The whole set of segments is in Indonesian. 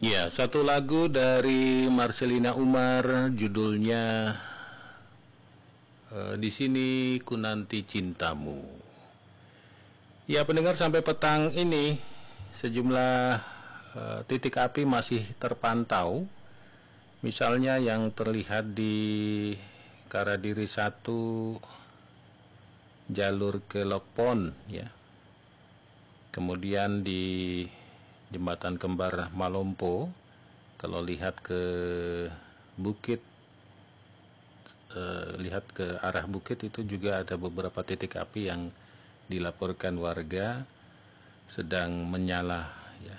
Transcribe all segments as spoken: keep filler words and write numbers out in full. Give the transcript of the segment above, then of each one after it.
Ya, satu lagu dari Marcelina Umar, judulnya uh, Di Sini Ku Nanti Cintamu. Ya, pendengar, sampai petang ini sejumlah uh, titik api masih terpantau. Misalnya yang terlihat di Karadiri satu jalur ke Lokpon, ya. Kemudian di Jembatan Kembar Malompo, kalau lihat ke bukit, eh, lihat ke arah bukit itu juga ada beberapa titik api yang dilaporkan warga sedang menyala, ya.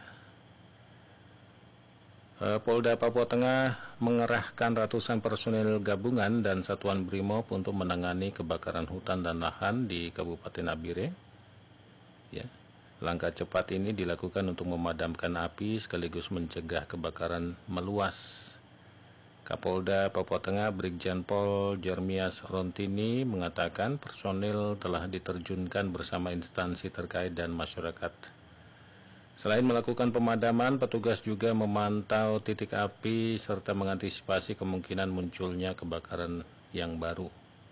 Eh, Polda Papua Tengah mengerahkan ratusan personil gabungan dan satuan BRIMOB untuk menangani kebakaran hutan dan lahan di Kabupaten Nabire, ya. Langkah cepat ini dilakukan untuk memadamkan api sekaligus mencegah kebakaran meluas. Kapolda Papua Tengah Brigjen Pol Jeremias Rontini mengatakan personil telah diterjunkan bersama instansi terkait dan masyarakat. Selain melakukan pemadaman, petugas juga memantau titik api serta mengantisipasi kemungkinan munculnya kebakaran yang baru.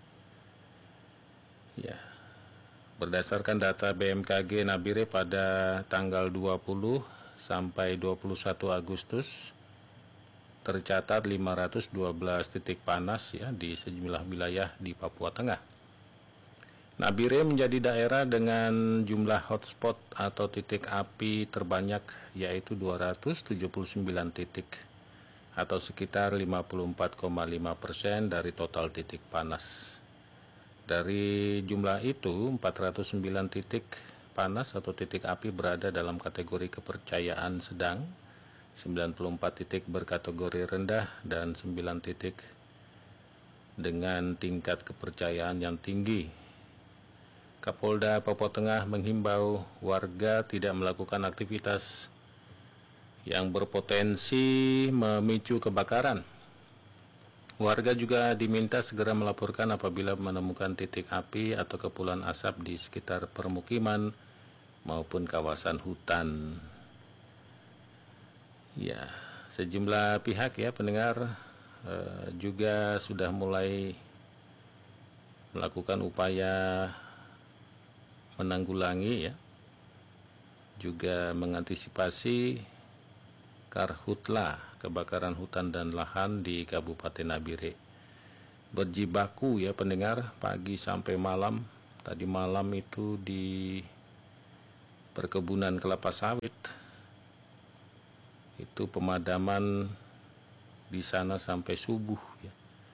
Ya. Berdasarkan data B M K G Nabire pada tanggal dua puluh sampai dua puluh satu Agustus tercatat lima ratus dua belas titik panas, ya, di sejumlah wilayah di Papua Tengah. Nabire menjadi daerah dengan jumlah hotspot atau titik api terbanyak, yaitu dua ratus tujuh puluh sembilan titik atau sekitar lima puluh empat koma lima persen dari total titik panas. Dari jumlah itu, empat ratus sembilan titik panas atau titik api berada dalam kategori kepercayaan sedang, sembilan puluh empat titik berkategori rendah, dan sembilan titik dengan tingkat kepercayaan yang tinggi. Kapolda Papua Tengah menghimbau warga tidak melakukan aktivitas yang berpotensi memicu kebakaran. Warga juga diminta segera melaporkan apabila menemukan titik api atau kepulan asap di sekitar permukiman maupun kawasan hutan. Ya, sejumlah pihak, ya, pendengar, eh, juga sudah mulai melakukan upaya menanggulangi, ya, juga mengantisipasi karhutla, kebakaran hutan dan lahan di Kabupaten Nabire. Berjibaku, ya pendengar, pagi sampai malam. Tadi malam itu di perkebunan kelapa sawit, itu pemadaman di sana sampai subuh, ya.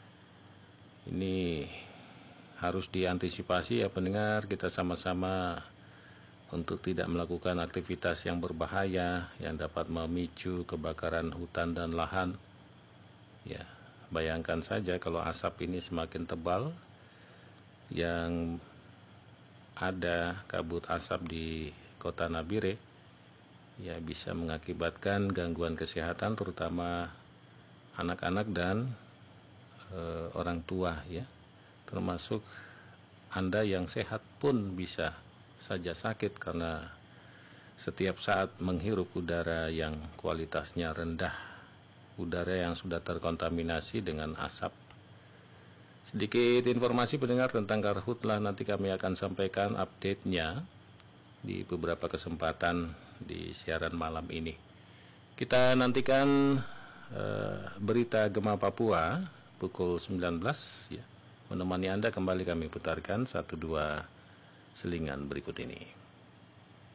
Ini harus diantisipasi, ya pendengar, kita sama-sama untuk tidak melakukan aktivitas yang berbahaya yang dapat memicu kebakaran hutan dan lahan. Ya, bayangkan saja kalau asap ini semakin tebal, yang ada kabut asap di Kota Nabire, ya, bisa mengakibatkan gangguan kesehatan terutama anak-anak dan e, orang tua, ya. Termasuk Anda yang sehat pun bisa saja sakit karena setiap saat menghirup udara yang kualitasnya rendah, udara yang sudah terkontaminasi dengan asap. Sedikit informasi pendengar tentang karhutlah, nanti kami akan sampaikan update-nya di beberapa kesempatan di siaran malam ini. Kita nantikan uh, berita Gema Papua pukul sembilan belas, ya. Menemani Anda kembali kami putarkan satu dua selingan berikut ini.